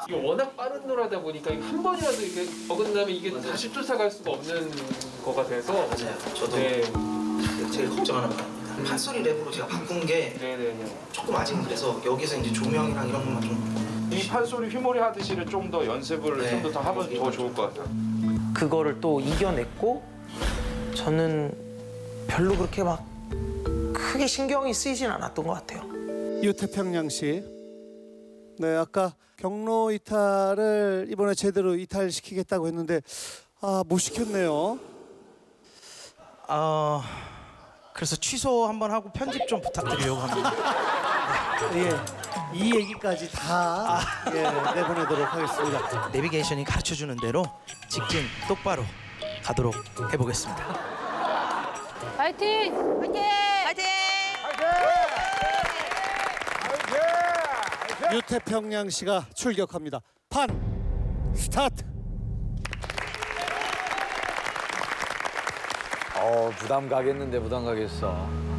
이게 워낙 빠른 노래다 보니까 한 번이라도 이게 어긋나면 이게 다시 쫓아갈 수가 없는 거가 돼서 맞아요. 저도 네. 제일 걱정하는 바입니다. 판소리 랩으로 제가 바꾼 게 네네네. 조금 아직 그래서 여기서 이제 조명이랑 이런 것만 좀 이 판소리 휘몰이 하듯이를 좀 더 연습을 네. 좀 더 하면 더 좋을 것 같아요. 그거를 또 이겨냈고 저는 별로 그렇게 막 크게 신경이 쓰이진 않았던 것 같아요. 유태평양 씨. 네, 아까 경로 이탈을 이번에 제대로 이탈시키겠다고 했는데 못 시켰네요. 그래서 취소 한번 하고 편집 좀 부탁드리려고 합니다. 예, 이 얘기까지 다 내보내도록 하겠습니다. 내비게이션이 가르쳐주는 대로 직진 똑바로 가도록 해보겠습니다. 파이팅! 파이팅! 파이팅! 유태평양 씨가 출격합니다. 판 스타트. 부담 가겠는데 부담 가겠어.